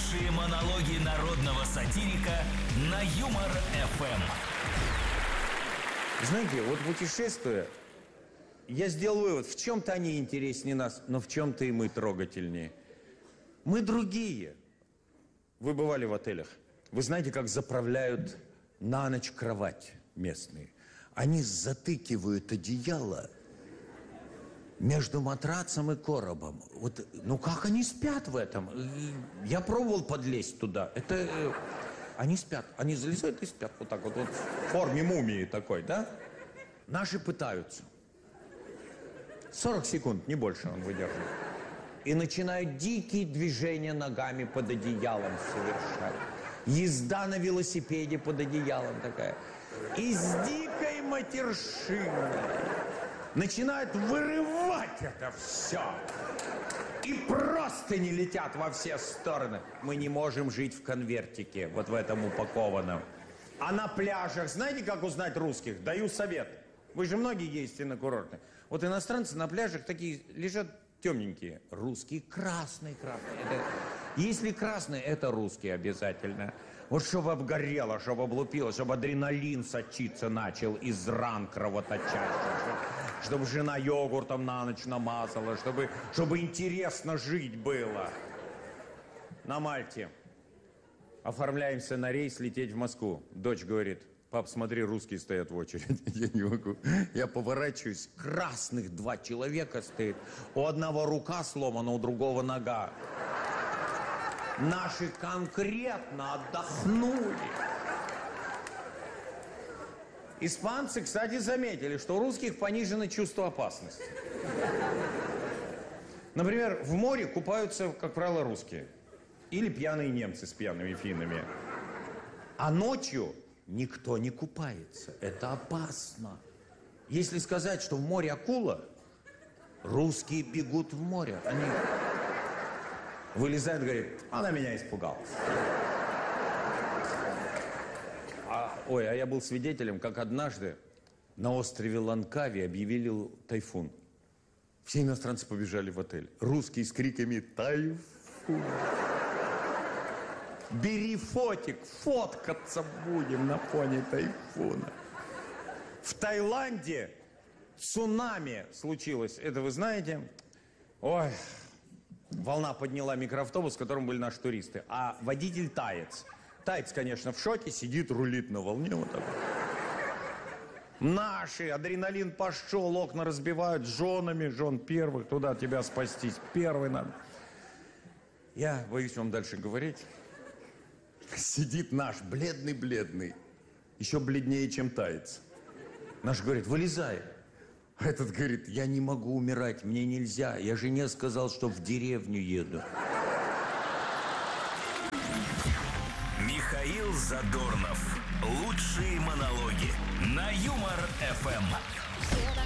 Лучшие монологи народного сатирика на Юмор ФМ. Знаете, вот путешествуя, я сделал вывод, в чем-то они интереснее нас, но в чем-то и мы трогательнее. Мы другие. Вы бывали в отелях. Вы знаете, как заправляют на ночь кровать местные? Они затыкивают одеяло между матрацем и коробом. Вот, ну как они спят в этом? Я пробовал подлезть туда. Они спят. Они залезают и спят вот так вот в форме мумии такой, да? Наши пытаются. 40 секунд, не больше он выдерживает. И начинают дикие движения ногами под одеялом совершать. Езда на велосипеде под одеялом такая. И с дикой матершиной начинают вырывать это все. И просто не летят во все стороны. Мы не можем жить в конвертике, вот в этом упакованном. А на пляжах, знаете, как узнать русских? Даю совет. Вы же многие ездите на курорты. Вот иностранцы на пляжах такие лежат темненькие. Русские красные. Если красный, это русский обязательно. Вот чтобы обгорело, чтобы облупило, чтобы адреналин сочиться начал из ран кровоточащих. Чтобы жена йогуртом на ночь намазала, чтобы интересно жить было. На Мальте. Оформляемся на рейс лететь в Москву. Дочь говорит: пап, смотри, русские стоят в очереди. Я не могу. Я поворачиваюсь, красных 2 человека стоит. У одного рука сломана, у другого нога. Наши конкретно отдохнули. Испанцы, кстати, заметили, что у русских понижено чувство опасности. Например, в море купаются, как правило, русские. Или пьяные немцы с пьяными финнами. А ночью никто не купается. Это опасно. Если сказать, что в море акула, русские бегут в море. Они вылезают и говорят: она меня испугалась. А я был свидетелем, как однажды на острове Ланкави объявили тайфун. Все иностранцы побежали в отель. Русские с криками: тайфун. Бери фотик, фоткаться будем на фоне тайфуна. В Таиланде цунами случилось. Это вы знаете? Ой, волна подняла микроавтобус, в котором были наши туристы. А водитель таец. Таец, конечно, в шоке, сидит, рулит на волне вот так. Наши, адреналин пошел, окна разбивают, женами, жен первых, туда тебя спастись. Первый надо. Я боюсь вам дальше говорить. Сидит наш, бледный, еще бледнее, чем таец. Наш говорит: вылезай. А этот говорит: я не могу умирать, мне нельзя. Я жене сказал, что в деревню еду. Михаил Задорнов. Лучшие монологи на Юмор ФМ.